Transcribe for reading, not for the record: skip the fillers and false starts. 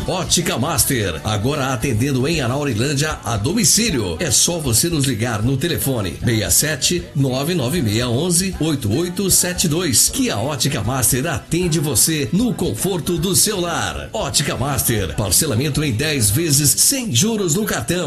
Ótica Master, agora atendendo em Anaurilândia a domicílio. É só você nos ligar no telefone 67 99611 8872 que a Ótica Master atende você no conforto do seu lar. Ótica Master, parcelamento em 10 vezes sem juros no cartão.